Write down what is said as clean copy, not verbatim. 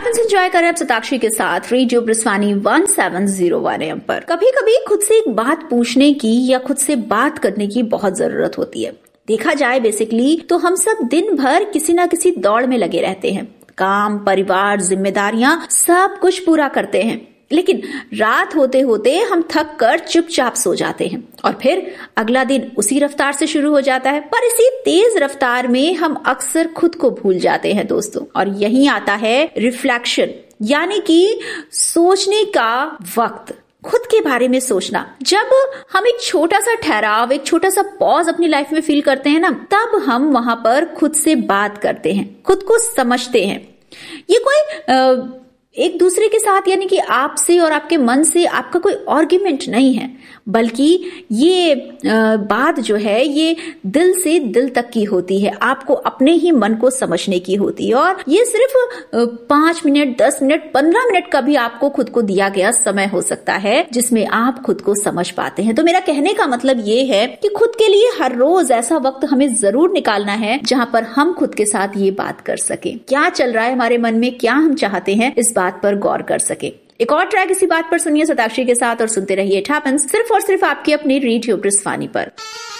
Happens enjoy करें आप सताक्षी के साथ रेडियो ब्रिस्वानी 1701 AM पर। कभी कभी खुद से एक बात पूछने की या खुद से बात करने की बहुत जरूरत होती है। देखा जाए बेसिकली तो हम सब दिन भर किसी ना किसी दौड़ में लगे रहते हैं। काम, परिवार, जिम्मेदारियां सब कुछ पूरा करते हैं, लेकिन रात होते होते हम थक कर चुपचाप सो जाते हैं और फिर अगला दिन उसी रफ्तार से शुरू हो जाता है। पर इसी तेज रफ्तार में हम अक्सर खुद को भूल जाते हैं दोस्तों, और यही आता है रिफ्लेक्शन, यानी कि सोचने का वक्त, खुद के बारे में सोचना। जब हम एक छोटा सा ठहराव, एक छोटा सा पॉज अपनी लाइफ में फील करते हैं ना, तब हम वहां पर खुद से बात करते हैं, खुद को समझते हैं। ये कोई एक दूसरे के साथ, यानी कि आपसे और आपके मन से आपका कोई आर्ग्यूमेंट नहीं है, बल्कि ये बात जो है ये दिल से दिल तक की होती है, आपको अपने ही मन को समझने की होती है। और ये सिर्फ 5 मिनट, 10 मिनट, 15 मिनट का भी आपको खुद को दिया गया समय हो सकता है जिसमें आप खुद को समझ पाते हैं। तो मेरा कहने का मतलब ये है कि खुद के लिए हर रोज ऐसा वक्त हमें जरूर निकालना है जहां पर हम खुद के साथ ये बात कर सके, क्या चल रहा है हमारे मन में, क्या हम चाहते हैं, इस बात पर गौर कर सके। एक और ट्रैक इसी बात पर सुनिए सताक्षी के साथ और सुनते रहिए इट हैपेंस, सिर्फ और सिर्फ आपकी अपनी रेडियो ब्रिस्वानी पर।